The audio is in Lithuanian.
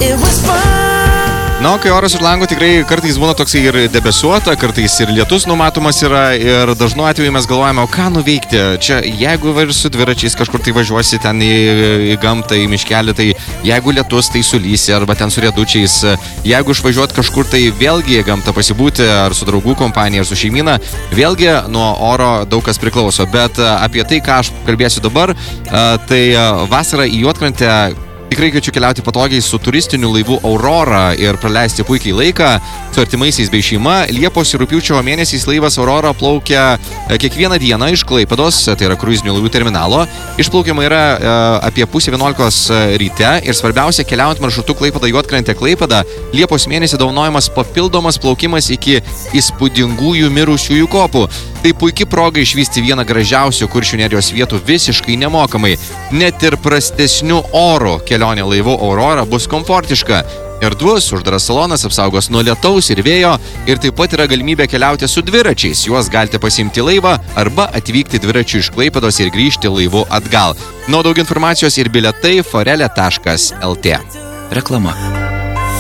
Na, kai oras už lango tikrai kartais būna toksai ir debesuota, kartais ir lietus numatomas yra ir dažnu atveju mes galvojame, o ką nuveikti. Čia jeigu ir su dviračiais kažkur tai važiuosi ten į gamtą, į miškelį, tai jeigu lietus, tai sulysi arba ten su riedučiais. Jeigu išvažiuot kažkur tai vėlgi į gamtą pasibūti ar su draugų kompanija, ar su šeimyna, vėlgi nuo oro daug kas priklauso. Bet apie tai, ką aš kalbėsiu dabar, tai vasarą į Juodkrantę tikrai kviečiu keliauti patogiai su turistiniu laivu Aurora ir praleisti puikiai laiką su artimaisiais bei šeima. Liepos ir rugpjūčio mėnesiais laivas Aurora plaukia kiekvieną dieną iš Klaipėdos, tai yra kruizinių laivų terminalo. Išplaukiama yra apie 10:30 ryte ir svarbiausia, keliaujant maršrutu Klaipėda-Juodkrantė Klaipėda, Liepos mėnesį dovanojamas papildomas plaukimas iki įspūdingųjų mirusiųjų kopų. Tai puikia proga išvysti vieną gražiausių Kuršių nerijos vietų visiškai nemokamai. Net ir prastesnių orų kelionė laivu Aurora bus komfortiška. Erdvus, uždaras salonas apsaugos nuo lietaus ir vėjo ir taip pat yra galimybė keliauti su dviračiais. Juos galite pasiimti laivą arba atvykti dviračiu iš Klaipėdos ir grįžti laivu atgal. Nuo daug informacijos ir bilietai forele.lt. Reklama.